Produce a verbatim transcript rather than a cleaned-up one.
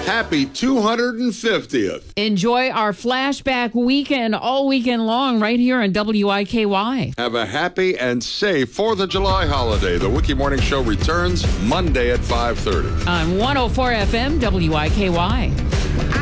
Happy two hundred fiftieth. Enjoy our flashback weekend all weekend long right here on W I K Y. Have a happy and safe fourth of July holiday. The Wiki Morning Show returns Monday at five thirty. On one oh four F M, W I K Y.